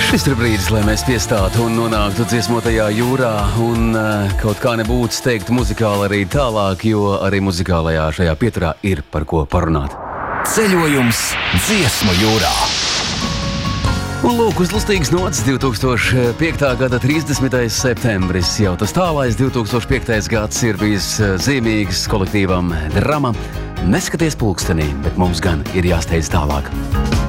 Šis ir brīdis, lai mēs piestātu un nonāktu dziesmotajā jūrā un kaut kā nebūtu steigtu muzikāli arī tālāk, jo arī muzikālajā šajā pieturā ir par ko parunāt. Ceļojums dziesmu jūrā. Un lūk, uz lustīgas nots 2005. gada 30. septembris. Jau tas tālais 2005. gads ir bijis zīmīgs kolektīvam Drama. Neskaties pulkstenī, bet mums gan ir jāsteidz tālāk.